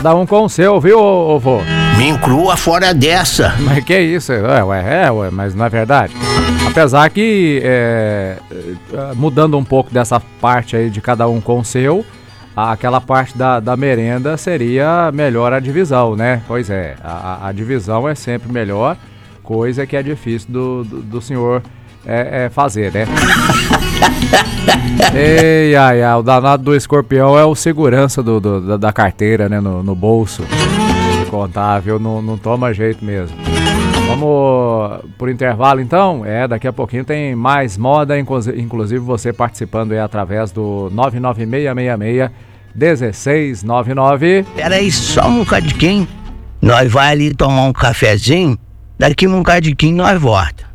Cada um com o seu, viu, ô vô? Me inclua fora dessa. Mas que isso? Mas não é verdade. Apesar que, mudando um pouco dessa parte aí de cada um com o seu, aquela parte da merenda seria melhor a divisão, né? Pois é, a divisão é sempre melhor, coisa que é difícil do senhor fazer, né? Ei, o danado do escorpião é o segurança da carteira, né? No bolso. Contável, não toma jeito mesmo. Vamos por intervalo então? Daqui a pouquinho tem mais moda, inclusive você participando aí através do 99666-1699. Peraí, só um bocadinho. Nós vai ali tomar um cafezinho, daqui um bocadinho nós volta.